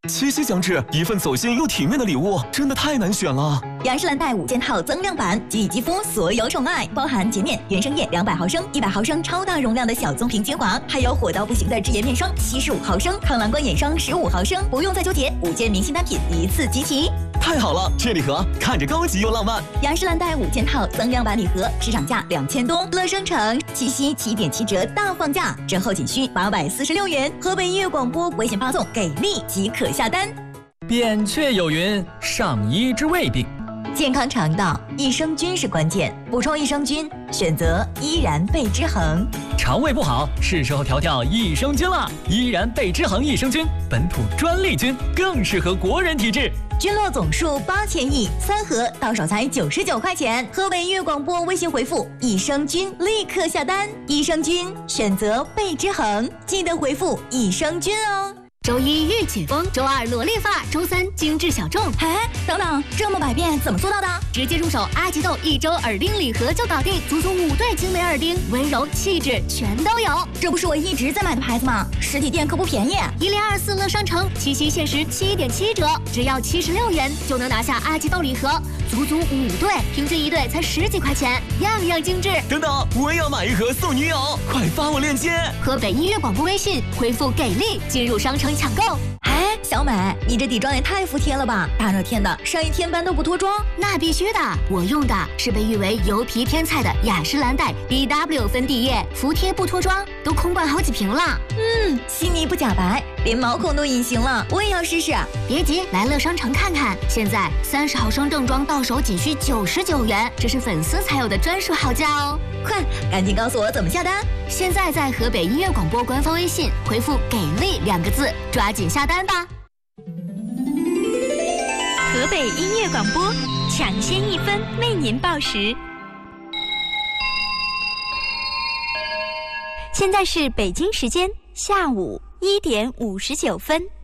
七夕将至，一份走心又体面的礼物，真的太难选了。 雅诗兰黛5件套增量版，给予肌肤所有宠爱，包含洁面、原生液200毫升、100毫升超大容量的小棕瓶精华，还有火到不行的智颜面霜75毫升、抗蓝光眼霜15毫升，不用再纠结，5件明星单品一次集齐。 太好了，这礼盒看着高级又浪漫。 雅诗兰黛5件套增量版礼盒，市场价2000多，乐商城七夕7.7折大放价，折后仅需846元。河北音乐广播微信发送给力即可下单。 扁鹊有云：上医之未病。 健康肠道，益生菌是关键，补充益生菌，选择依然贝之恒。 肠胃不好，是时候调调益生菌了。依然贝之恒益生菌，本土专利菌，更适合国人体质。 菌落总数8000亿，3盒到手才99块钱。河北音乐广播微信回复益生菌立刻下单，益生菌选择贝之恒，记得回复益生菌哦。 周一御姐风，周二萝莉发，周三精致小众。 哎，等等，这么百变怎么做到的？ 直接入手阿吉豆1周耳钉礼盒就搞定，足足5对精美耳钉，温柔气质全都有。 这不是我一直在买的牌子吗？实体店可不便宜。 1024乐商城七夕限时7.7折，只要76元就能拿下阿吉豆礼盒，足足5对，平均1对才10几块钱，样样精致。 等等，我也要买一盒送女友，快发我链接。 河北音乐广播微信回复给力进入商城抢购。 哎，小美，你这底妆也太服帖了吧！大热天的，上一天班都不脱妆？ 那必须的，我用的是被誉为油皮天菜的雅诗兰黛 BW 粉底液，服帖不脱妆，都空灌好几瓶了。 细腻不假白，连毛孔都隐形了，我也要试试。 别急，来乐商城看看，现在30毫升正装到手仅需99元，这是粉丝才有的专属好价哦！ 快，赶紧告诉我怎么下单！ 现在在河北音乐广播官方微信回复“给力”2个字，抓紧下单吧！ 河北音乐广播，抢先1分为您报时。现在是北京时间下午1点59分。